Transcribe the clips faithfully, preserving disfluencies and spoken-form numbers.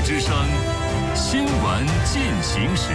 之声新闻进行时。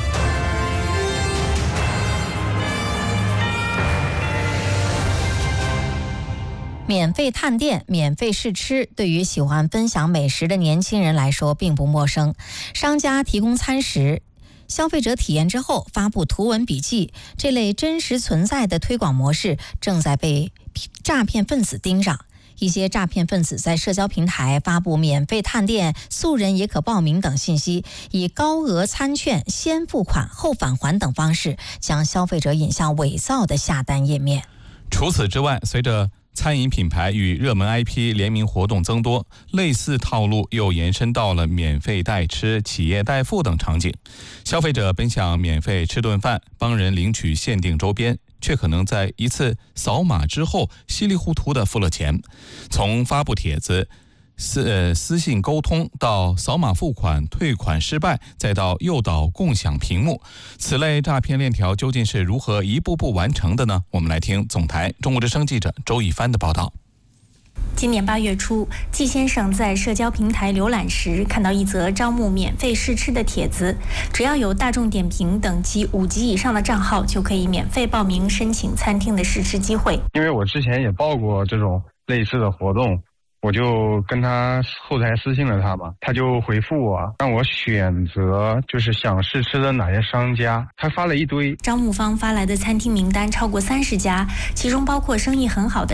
免费探店、免费试吃，对于喜欢分享美食的年轻人来说并不陌生。商家提供餐食，消费者体验之后发布图文笔记，这类真实存在的推广模式正在被诈骗分子盯上。一些诈骗分子在社交平台发布免费探店、素人也可报名等信息，以高额餐券、先付款后返还等方式，将消费者引向伪造的下单页面。 除此之外，随着餐饮品牌与热门 I P 联名活动增多，类似套路又延伸到了免费代吃、企业代付等场景。消费者本想免费吃顿饭，帮人领取限定周边，却可能在一次扫码之后稀里糊涂地付了钱。从发布帖子、私呃私信沟通到扫码付款、退款失败，再到诱导共享屏幕，此类诈骗链条究竟是如何一步步完成的呢？我们来听总台中国之声记者周一帆的报道。 今年八月初，季先生在社交平台浏览时，看到一则招募免费试吃的帖子，只要有大众点评等级五级以上的账号，就可以免费报名申请餐厅的试吃机会。 因为我之前也报过这种类似的活动，我就跟他后台私信了他嘛，他就回复我，让我选择就是想试吃的哪些商家，他发了一堆。 招募方发来的餐厅名单超过三十家，其中包括生意很好的